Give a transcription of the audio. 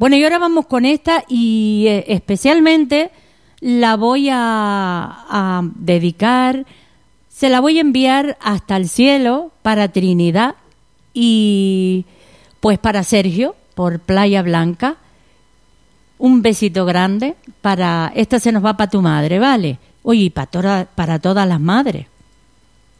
Bueno, y ahora vamos con esta y especialmente la voy a dedicar, se la voy a enviar hasta el cielo para Trinidad y pues para Sergio por Playa Blanca. Un besito grande esta se nos va para tu madre, ¿vale? Oye, y para todas las madres.